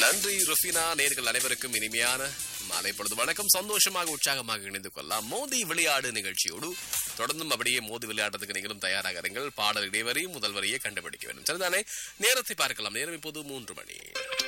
நன்றி ருஃபினா. நேர்கள் அனைவருக்கும் இனிமையான மாலை பொழுது வணக்கம். சந்தோஷமாக உற்சாகமாக இணைந்து கொள்ளலாம் மோதி விளையாடு நிகழ்ச்சியோடு. தொடர்ந்தும் அப்படியே மோதி விளையாடுறதுக்கு நீங்களும் தயாராக இருங்கள். பாடல் இடைவரையும் முதல் வரியை கண்டுபிடிக்க வேண்டும். சரிதானே? நேரத்தை பார்க்கலாம். நேரம் இப்போது 3 மணி.